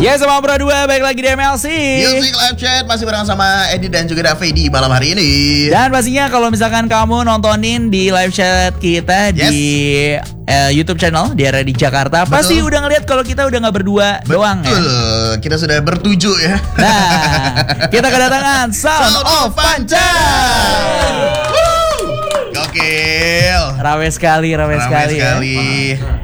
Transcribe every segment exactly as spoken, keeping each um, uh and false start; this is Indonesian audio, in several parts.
Ya sama Bro dua, balik lagi di M L C Music Live Chat masih bareng sama Edi dan juga Davi di malam hari ini. Dan pastinya kalau misalkan kamu nontonin di live chat kita yes. di uh, YouTube channel di area di Jakarta, betul. Pasti udah ngeliat kalau kita udah nggak berdua betul. doang ya. Betul, kita sudah bertujuh ya. Nah, kita kedatangan Sound, Sound of Panca. Gokil. Rame sekali, rame, rame sekali. sekali. Ya.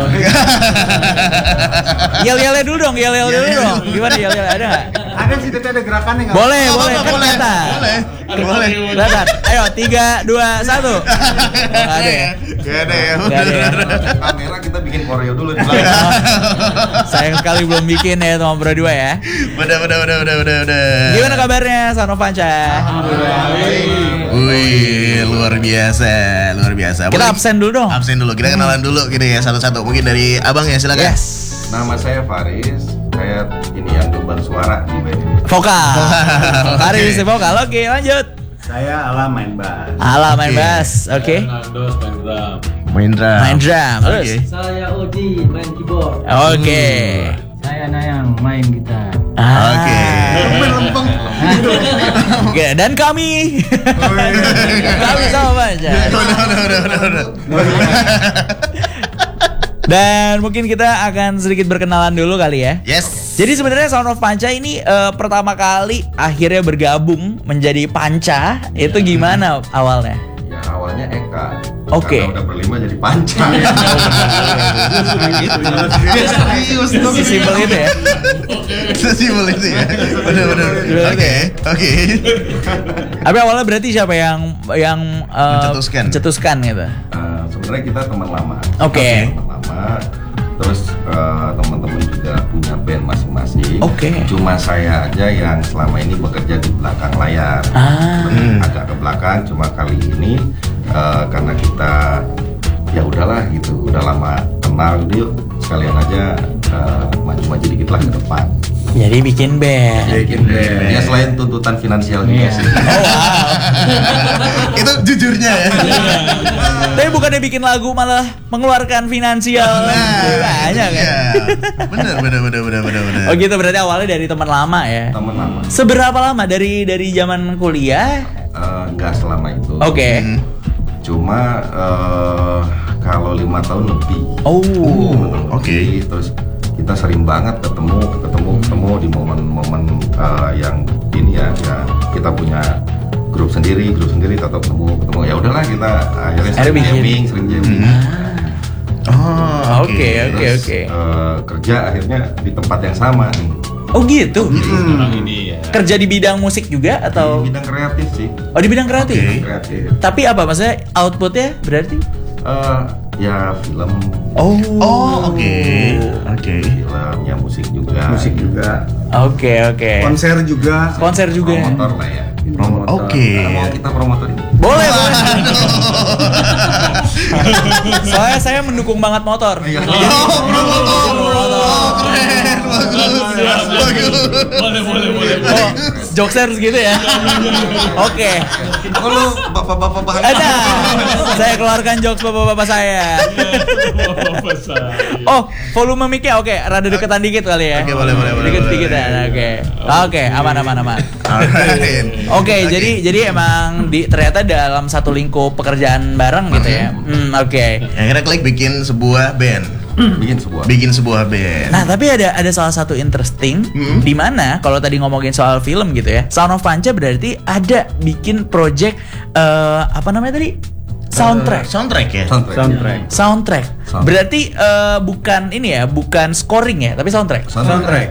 Yel-yelnya dulu dong, yel-yel dulu dong. Gimana yel-yel, ada nggak? Ada sih, tapi ada gerakannya nggak? Boleh, oh, boleh, apa, kan boleh, kata. boleh, boleh. Kelihatan. Ayo, tiga, dua, satu. Nggak ada ya? Gak ada ya. Nggak ada ya. Kamera kita bikin koreo dulu di belakang. Sayang sekali belum bikin ya teman Bro dua ya. Udah, udah, udah, udah, udah, udah. Gimana kabarnya Sound of Panca? Alhamdulillah. Wih, luar biasa, luar biasa. Kita boleh, absen dulu dong. Absen dulu, kita kenalan dulu gitu ya satu-satu. Mungkin dari abang ya, silakan. Yes. Nama saya Faris, saya ini yang depan suara di band ini. Vokal. Faris okay. Vokal, oke lanjut. Saya Ala main bass. Ala main okay. bass, oke. Okay. Nandos main drum. Main drum. Main drum. Terus. Okay. Saya Oji main keyboard. Oke. Okay. Hmm. Saya Nayang main gitar. Ah. Oke. Main lempeng. Oke, dan kami. Kami sama aja. Udah, udah, udah, udah, udah. Dan mungkin kita akan sedikit berkenalan dulu kali ya. Yes. Jadi sebenarnya Sound of Panca ini uh, pertama kali akhirnya bergabung menjadi Panca. Itu gimana awalnya? Ya awalnya Eka. Oke. Karena udah berlima jadi Panca. Serius tuh. Sesimpel itu ya. Sesimpel itu ya. Benar-benar. Oke, oke. Tapi awalnya berarti siapa yang yang uh, mencetuskan mencetuskan gitu? Uh, sebenarnya kita teman lama. Oke. Okay. Teman lama. Terus uh, teman-teman juga punya band masing-masing. Oke. Okay. Cuma saya aja yang selama ini bekerja di belakang layar. Ah. Hmm. Agak ke belakang. Cuma kali ini uh, karena kita ya udahlah gitu, udah lama kenal, yuk sekalian aja uh, maju-maju dikit lah ke depan. Jadi bikin band. Bikin band. Ya selain tuntutan finansial juga sih. Oh wow. Itu jujurnya ya. Tapi bukannya bikin lagu malah mengeluarkan finansial. Nah, banyak kan. Iya. Bener, bener, bener, bener, bener, bener. Oh gitu, berarti awalnya dari teman lama ya. Teman lama. Seberapa lama dari dari zaman kuliah? Uh, enggak selama itu. Oke. Okay. Hmm. Cuma uh, kalau lima tahun lebih. Oh. Oke. Okay. Terus kita sering banget ketemu, ketemu, ketemu di momen-momen uh, yang ini ya, ya. Kita punya grup sendiri, grup sendiri tetap ketemu, ketemu. Ya udahlah kita akhirnya sering jamming, sering jamming. Hmm. Oh, oke, oke, oke. Kerja akhirnya di tempat yang sama nih. Oh gitu. Sekarang ini ya. Kerja di bidang musik juga atau? Di bidang kreatif sih. Oh di bidang kreatif. Okay. Kreatif. Tapi apa maksudnya outputnya berarti? Uh, ya film. Oh. Oh oke. Okay. Oke. Okay. Film, ya musik juga. Musik juga. Oke okay, oke. Okay. Konser juga. Konser juga. Promotor lah ya. Promotor. Oke. Okay. Mau kita promotor ini? Boleh boleh. Soalnya saya mendukung banget motor. Iya. Oh promotor. Keren. Bagus. Boleh boleh boleh. Oh, jokesers gitu ya. Oke. Kalau bapak-bapak bahan. Ada. Saya keluarkan jokes bapak-bapak saya. Oh, volume mic-nya oke, rada deketan dikit kali ya. Oke, boleh boleh boleh. Dikit dikit ya. Oke. Oke, aman aman aman. Oke, jadi jadi emang di ternyata dalam satu lingkup pekerjaan bareng gitu ya. Hmm, oke. Okay. Akhirnya klik bikin sebuah band. Bikin sebuah. Bikin sebuah band. Nah, tapi ada ada salah satu interesting mm-hmm. di mana kalau tadi ngomongin soal film gitu ya. Sound of Panca berarti ada bikin project uh, apa namanya tadi? Soundtrack. Uh, soundtrack ya. Soundtrack. Soundtrack. Soundtrack. Soundtrack. Berarti uh, bukan ini ya, bukan scoring ya, tapi soundtrack. Soundtrack.